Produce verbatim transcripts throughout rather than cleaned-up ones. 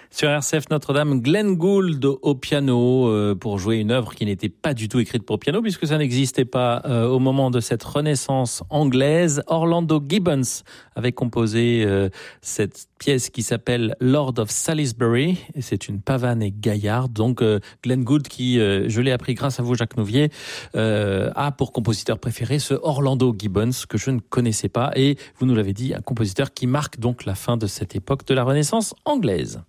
Sur R C F Notre-Dame, Glenn Gould au piano euh, pour jouer une œuvre qui n'était pas du tout écrite pour piano puisque ça n'existait pas euh, au moment de cette renaissance anglaise. Orlando Gibbons avait composé euh, cette pièce qui s'appelle Lord of Salisbury et c'est une pavane et gaillarde. Donc euh, Glenn Gould qui, euh, je l'ai appris grâce à vous Jacques Nouvier, euh, a pour compositeur préféré ce Orlando Gibbons que je ne connaissais pas et vous nous l'avez dit, un compositeur qui marque donc la fin de cette époque de la Renaissance anglaise.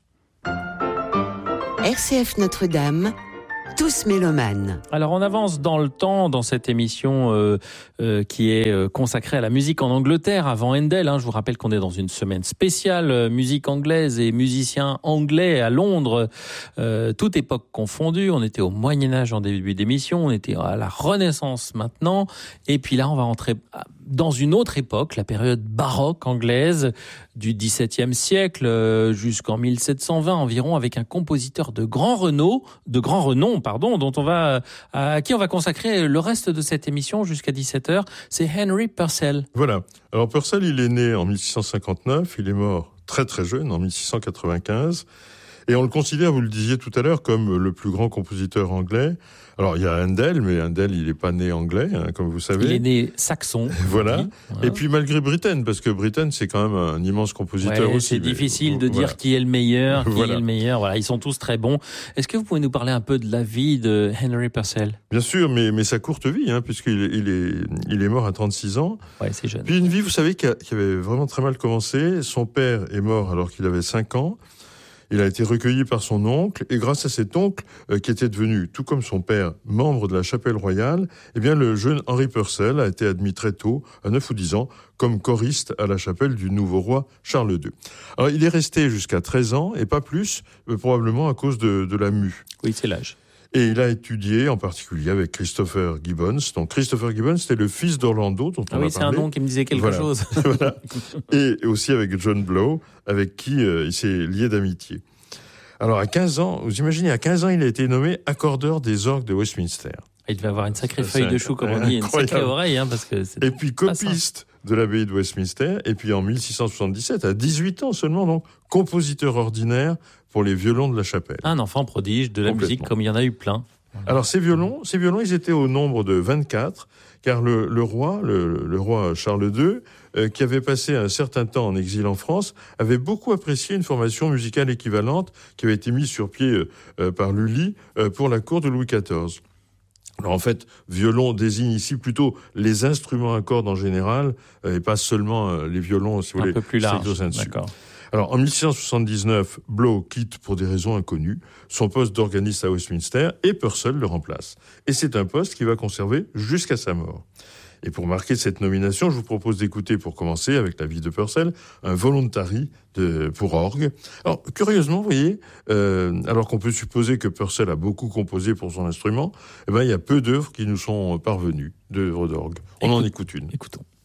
R C F Notre-Dame, tous mélomanes. Alors on avance dans le temps dans cette émission euh, euh, qui est euh, consacrée à la musique en Angleterre avant Handel. Hein. Je vous rappelle qu'on est dans une semaine spéciale euh, musique anglaise et musiciens anglais à Londres, euh, toute époque confondue. On était au Moyen-Âge en début d'émission, on était à la Renaissance maintenant. Et puis là on va entrer dans une autre époque, la période baroque anglaise du dix-septième siècle jusqu'en mille sept cent vingt environ, avec un compositeur de grand renom, de grand renom, pardon, dont on va, à qui on va consacrer le reste de cette émission jusqu'à dix-sept heures. C'est Henry Purcell. Voilà. Alors Purcell, il est né en mille six cent cinquante-neuf, il est mort très très jeune, en mille six cent quatre-vingt-quinze. Et on le considère, vous le disiez tout à l'heure, comme le plus grand compositeur anglais. Alors, il y a Handel, mais Handel, il n'est pas né anglais, hein, comme vous savez. Il est né saxon. Voilà. voilà. Et puis, malgré Britten, parce que Britten, c'est quand même un immense compositeur ouais, aussi. C'est mais, difficile de voilà. dire qui est le meilleur, qui voilà. est le meilleur. Voilà, ils sont tous très bons. Est-ce que vous pouvez nous parler un peu de la vie de Henry Purcell ? Bien sûr, mais, mais sa courte vie, hein, puisqu'il il est, il est mort à trente-six ans. Ouais, c'est jeune. Puis une vie, vous savez, qui, a, qui avait vraiment très mal commencé. Son père est mort alors qu'il avait cinq ans. Il a été recueilli par son oncle, et grâce à cet oncle, euh, qui était devenu, tout comme son père, membre de la chapelle royale, eh bien, le jeune Henry Purcell a été admis très tôt, à neuf ou dix ans, comme choriste à la chapelle du nouveau roi Charles deux. Alors, il est resté jusqu'à treize ans, et pas plus, euh, probablement à cause de, de la mue. Oui, c'est l'âge. Et il a étudié, en particulier, avec Christopher Gibbons. Donc, Christopher Gibbons, c'était le fils d'Orlando, dont on ah a oui, parlé. c'est un nom qui me disait quelque voilà. chose. voilà. Et aussi avec John Blow, avec qui euh, il s'est lié d'amitié. Alors, à quinze ans, vous imaginez, à quinze ans, il a été nommé accordeur des orgues de Westminster. Il devait avoir une sacrée Ça, feuille de chou, comme on dit, une sacrée oreille, hein, parce que c'est Et puis, copiste de l'abbaye de Westminster. Et puis, en mille six cent soixante-dix-sept, à dix-huit ans seulement, donc, compositeur ordinaire pour les violons de la chapelle. Un enfant prodige de la musique, comme il y en a eu plein. Alors, ces violons, ces violons, ils étaient au nombre de vingt-quatre, car le, le roi, le, le roi Charles deux, euh, qui avait passé un certain temps en exil en France, avait beaucoup apprécié une formation musicale équivalente qui avait été mise sur pied euh, par Lully euh, pour la cour de Louis quatorze. Alors en fait, violon désigne ici plutôt les instruments à cordes en général, euh, et pas seulement euh, les violons, si vous un voulez. Un peu plus large, d'accord. Alors, en mille six cent soixante-dix-neuf, Blow quitte, pour des raisons inconnues, son poste d'organiste à Westminster et Purcell le remplace. Et c'est un poste qu'il va conserver jusqu'à sa mort. Et pour marquer cette nomination, je vous propose d'écouter, pour commencer, avec la vie de Purcell, un voluntary de, pour orgue. Alors, curieusement, vous voyez, euh, alors qu'on peut supposer que Purcell a beaucoup composé pour son instrument, eh ben, il y a peu d'œuvres qui nous sont parvenues, d'œuvres d'orgue. On Écoute, en écoute une. Écoutons.